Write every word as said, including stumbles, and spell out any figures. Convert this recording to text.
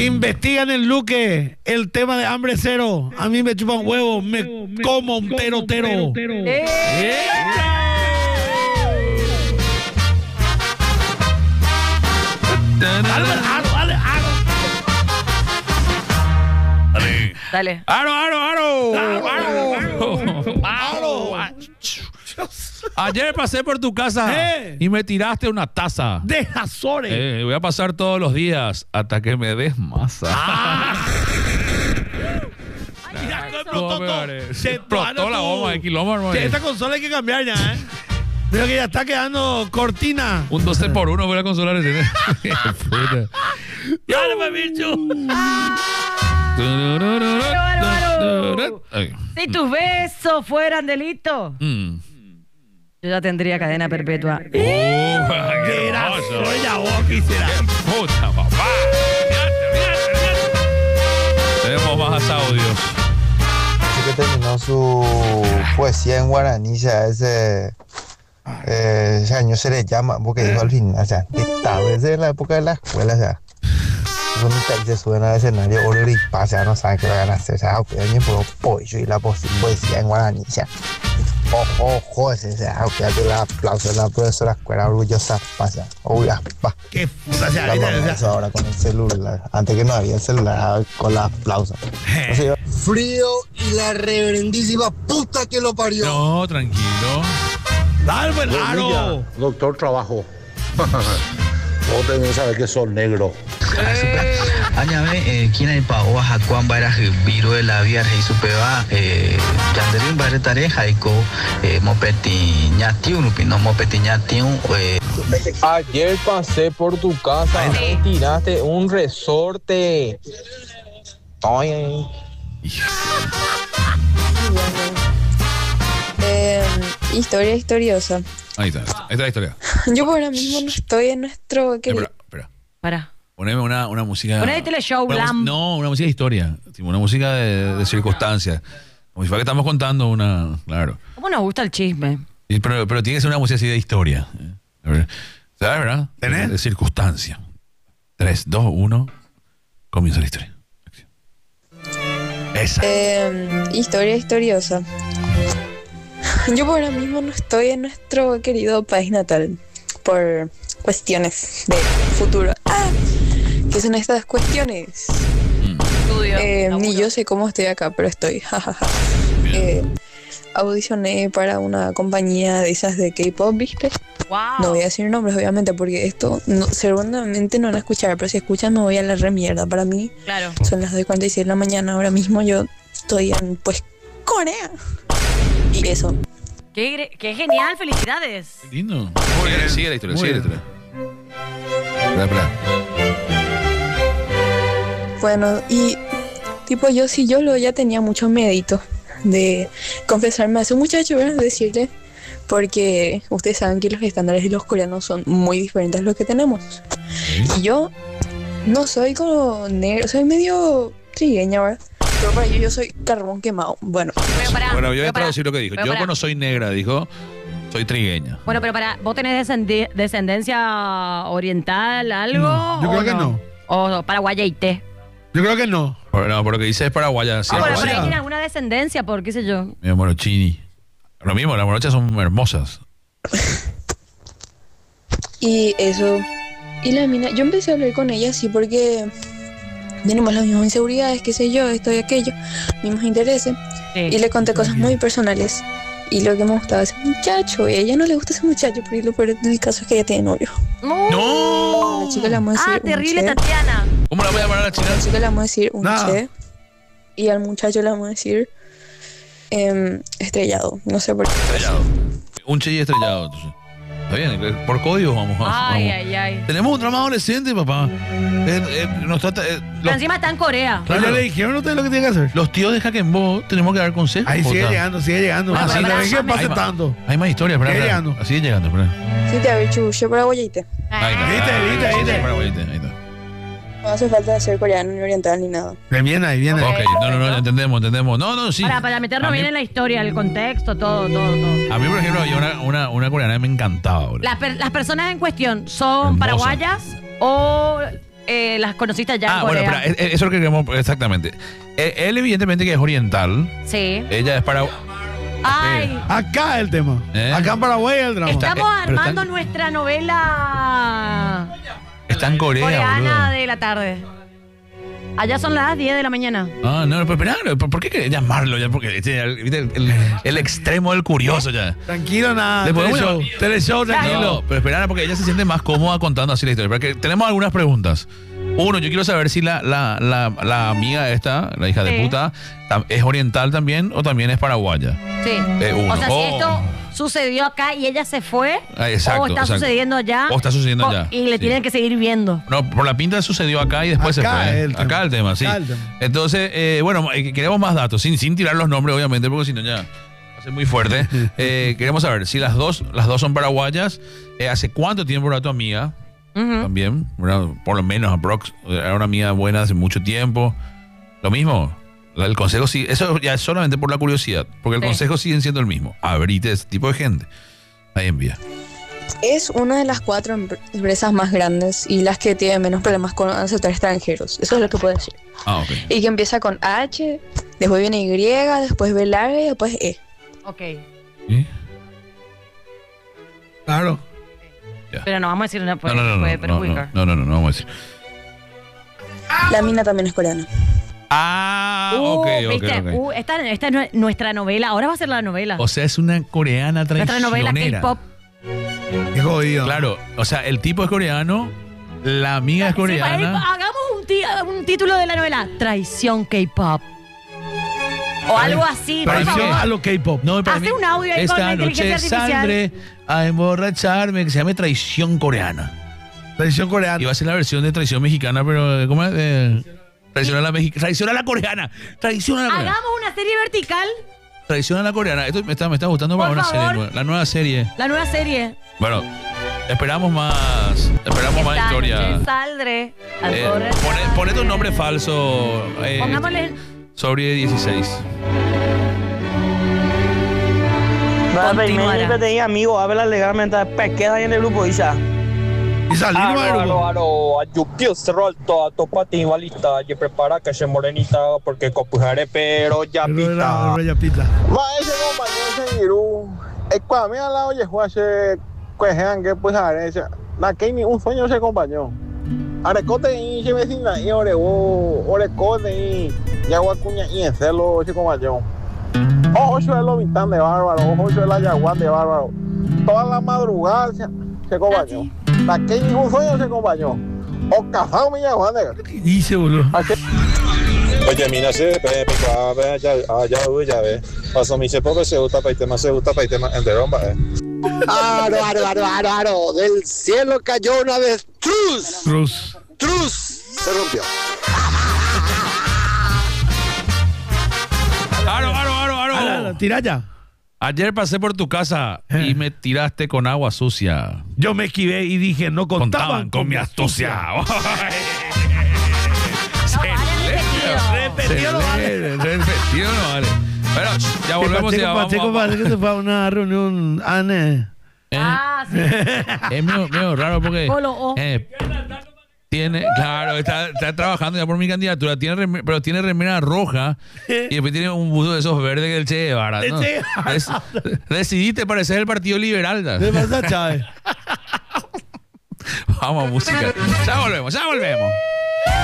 Investigan en Luque el tema de hambre cero. A mí me chupan huevo, me como un tero tero. ¡Eh! Dale, aro, dale, aro. Dale. Dale. ¡Aro, aro, aro! ¡Aro! ¡Aro! Ayer pasé por tu casa Eh. y me tiraste una taza. De Azores. Eh, voy a pasar todos los días hasta que me des masa. Ah. Mira, ¿Cómo explotó me todo. haré? Se Explotó la bomba de quilombo, hermano. Che, esta consola hay que cambiar ya, ¿eh? Veo que ya está quedando cortina. Un doce por uno voy a consolar. ¿Entendés? Puta. ¡Dale, pues, bicho! bárbaro! Ay. Si tus besos fueran delito, Mm. yo ya tendría cadena perpetua. Oh, qué Era hermoso. soya vos, quisiera. Puta, papá. Fíjate, fíjate, fíjate. Tenemos más audios. Así que terminó su poesía en guaraní, ya ese, eh, ese año se le llama, porque dijo al final, o sea, esta vez en la época de la escuela, o sea, son se suben al escenario, oro y pasa, no saben qué van a hacer, o sea, aunque alguien por pollo y la poesía en guaraní, o sea, ojo, ojo, ese, o sea, aunque el aplauso de la profesora escuela orgullosa, pasa, uy, pa. Qué puta, o sea, La ahorita, mamá o sea, hizo ahora con el celular, antes que no había el celular, con la aplauso. O sea, frío y la reverendísima puta que lo parió. No, tranquilo. dale, pues, aro. Doctor Trabajo. Vos también sabes que sos negro. Añame, quien pagó a Juan Bara Viro de la Vía Rey Supeva, Yanderin Barretare, Jaiko, Mopeti Ñatiu, no Mopeti Ñatiu. Ayer pasé por tu casa, me tiraste un resorte. Ay, Eh, historia historiosa. Ahí está, ahí está la historia. Yo por ahora mismo no estoy en nuestro querido. Espera, espera. Para. Poneme una, una música. Poné el teleshow, una Blam. mus- No, una música de historia. Tipo, una música de, de circunstancia. Como si fuera que estamos contando una. Claro. ¿Cómo nos gusta el chisme? Y- Pero, pero tiene que ser una música así de historia. ¿eh? A ver, ¿sabes, verdad? ¿Tenés? De, de circunstancia. Tres, dos, uno. Comienza la historia. Acción. Esa. Eh, historia historiosa. Yo por ahora mismo no estoy en nuestro querido país natal por cuestiones de futuro. Ah, ¿qué son estas cuestiones? Estudio. Eh, laburo. ni yo sé cómo estoy acá, pero estoy. jajaja. eh, audicioné para una compañía de esas de K-pop, ¿viste? Wow. No voy a decir nombres, obviamente, porque esto no, seguramente no van a escuchar, pero si escuchan me voy a la remierda. Para mí Claro. son las dos y cuarenta y siete de la mañana. Ahora mismo yo estoy en, pues, Corea. Y eso. Qué, gre- qué genial, felicidades. Qué lindo. Muy bien, sigue la historia, Muy sigue la bien. historia. Espera, espera. Bueno, y tipo yo, si yo lo ya tenía mucho mérito de confesarme a ese muchacho, ¿verdad? Decirle, porque ustedes saben que los estándares de los coreanos son muy diferentes a los que tenemos. Y yo no soy como negro, soy medio trigueña, ¿verdad? Pero para ellos yo soy carbón quemado. Bueno, Pero pará, Bueno, yo voy pero a pará, traducir lo que dijo. pero Yo pará. no soy negra, dijo. Soy trigueña. Bueno, pero para, ¿vos tenés descendi- descendencia oriental, algo? No, yo o creo que no. O paraguayeite. Yo creo que no. Pero no, por lo que dice es paraguaya. Sí, Ah, bueno, por paraguaya. ahí tiene alguna descendencia, por qué sé yo. Mira, morochini. Lo mismo, las morochas son hermosas. y eso. Y la mina, yo empecé a hablar con ella así porque tenemos las mismas inseguridades, qué sé yo, esto y aquello, mismos intereses. Sí. Y le conté cosas muy personales. Y lo que me gustaba ese muchacho. Y a ella no le gusta ese muchacho, pero lo peor del caso es que ella tiene novio. No. ¡No! A la chica le vamos a decir Ah, un terrible, che. Tatiana. ¿Cómo la voy a llamar a la china? A la chica le vamos a decir un Nada. che. Y al muchacho le vamos a decir em, estrellado. No sé por qué. Estrellado. Un che y estrellado. Entonces. Está bien, por código vamos a. Ay, vamos. ay, ay. Tenemos un drama adolescente, papá. Eh, eh, nos trata, eh, Pero los, encima está en Corea. Pero ya le dijeron a ustedes lo que tienen que hacer. los tíos de Jaquembo tenemos que dar consejos. Ahí sigue Jota. llegando, sigue llegando. Bueno, Así pero la pará, ven que ya me- pase Hay más- tanto. Hay más historias, espera, Sigue espera. llegando. Sigue llegando, espera. Sí, te había chucho paraguayite. Ahí está. ¿Viste, Ah, viste, sí, viste? sí, paraguayite, ahí está. No hace falta ser coreano ni oriental ni nada. Ahí viene, ahí viene. Ok, no, no, no, entendemos, entendemos. No, no, sí. Para, para meternos A mí- bien en la historia, el contexto, todo, todo, todo. A mí, por ejemplo, había una, una, una coreana que me encantaba, bro. Las, per- las personas en cuestión son Hermosa. paraguayas o eh, las conociste allá Ah, en bueno, Corea. espera, es- es- eso es lo que queremos, exactamente. Él, él evidentemente que es oriental, Sí. ella es para... Ay, Acá el tema. ¿Eh? Acá en Paraguay el drama. estamos eh, pero armando están- nuestra novela Está en Corea, coreana boludo. de la tarde. Allá son las diez de la mañana. Ah, no, pero espera, ¿por, por qué querés llamarlo ya? Porque este, el, ¿viste? el, el- el extremo del curioso ya. Tranquilo, nada. Le podemos Teleshow. llamar- Teleshow, tranquilo. No, pero espera, porque ella se siente más cómoda contando así la historia. Porque tenemos algunas preguntas. Uno, yo quiero saber si la, la, la, la amiga esta, la hija de Sí. puta, tam- es oriental también o también es paraguaya. Sí. Eh, uno. O sea, Oh. si esto sucedió acá y ella se fue, Ah, exacto, o está exacto. sucediendo allá, O está sucediendo o- allá, y le sí. tienen que seguir viendo. No, por la pinta sucedió acá y después Acá se fue. el tema. Acá el tema, sí. Acá el tema. Entonces, eh, bueno, eh, queremos más datos, sin, sin tirar los nombres, obviamente, porque si no ya va a ser muy fuerte. Eh, queremos saber si las dos, las dos son paraguayas, eh, ¿hace cuánto tiempo era tu amiga? Ujú. También, ¿verdad? Por lo menos, aprox, era una amiga buena hace mucho tiempo. Lo mismo, la- el consejo sí, eso ya es solamente por la curiosidad, porque el Sí. consejo sigue siendo el mismo. Abrite ese tipo de gente. Ahí envía. Es una de las cuatro empre- empresas más grandes y las que tienen menos problemas con aceptar extranjeros. Eso es lo que puedo decir. Ah, ok. Y que empieza con H, después viene Y, después B larga y después E. Ok. ¿Sí? Claro. Pero no vamos a decir una No, pues, no, no, no, puede no, perjudicar. no, no, no, no, no vamos a decir. La mina también es coreana. Ah, Uh, ok, ok, ¿viste? ok. Uh, esta, esta es nue- nuestra novela. Ahora va a ser la novela. O sea, es una coreana nuestra traicionera. novela K-pop. Qué jodido. Claro, o sea, el tipo es coreano, la amiga es Sí, para ir- coreana. hagamos un, ti- un título de la novela. Traición K-pop. O algo así, por Traición favor. a lo K-pop. No, para Hace mí, un audio ahí con la esta inteligencia noche artificial. saldré a emborracharme, que se llame Traición Coreana. Traición coreana. Iba a ser la versión de Traición Mexicana, pero ¿cómo es? Eh, traición a la mexicana. Traición a la coreana. Traición a la coreana. Hagamos una serie vertical. Traición a la coreana. Esto me está, me está gustando para Por una favor. serie. nueva. La nueva serie. La nueva serie. Bueno, esperamos más. Esperamos más Esta historia. noche saldré a Eh, emborracharme. pone, ponete un nombre falso. Eh, Pongámosle. sobre dieciséis. Continuará. Pero tenía amigos, habla legalmente, queda ahí en el grupo y ya. Y salimos del Aro, aro, grupo. aro, ayupi, cerro alto, a topati, igualita, y prepara que se morenita, porque copujare, pero ya Pero era- pita. era ya pita. Ma ese compañero se giró. Es cuando me la oye juase cuejean que pues ese. La que ni un sueño se acompañó. Arecote y se vecina y orego, orecote y yaguacuña y en celo se acompañó. Ojo yo el Lobitán de bárbaro, ojo yo el Ayaguán de bárbaro. Toda la madrugada se, se acompañó. La que ni un sueño se acompañó. O casado mi Ayaguán de. ¿Qué dice, boludo? Oye, mira, se ve, pico, a ver, ya, ya, ya, ve. Paso mi sepo que se gusta para el tema, se gusta para el tema, entero, eh. Aro, aro, aro, aro, aro. Del cielo cayó una vez. ¡Trus! Cruz. ¡Trus! Se rompió. ¡Aro, aro, aro, aro! Ah, tira ya. Ayer pasé por tu casa y me tiraste con agua sucia. Yo me esquivé y dije, no contaban, Contaban con mi astucia. Repetió, no vale. Repetido no vale. Bueno, ya volvemos y Pacheco, ya vamos. Pacheco parece que se fue a una reunión. Ane. Eh, Ah, sí. Es medio, medio raro porque Polo O. eh, tiene, claro, está, está trabajando ya por mi candidatura, tiene rem- pero tiene remera roja y después tiene un buzo de esos verdes que el Che Guevara. El ¿no? Che Guevara. Des- decidiste parecer el Partido Liberal. ¿no? ¿Qué pasa, Chávez? Vamos a música. Ya volvemos, ya volvemos.